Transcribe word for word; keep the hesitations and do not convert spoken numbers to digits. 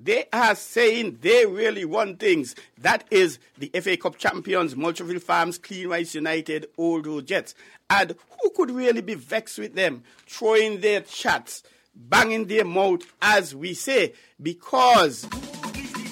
they are saying they really run things. That is the F A Cup champions, Multiville Farms, Clean Rice United, Old Road Jets. And who could really be vexed with them, throwing their chats, banging their mouth, as we say, because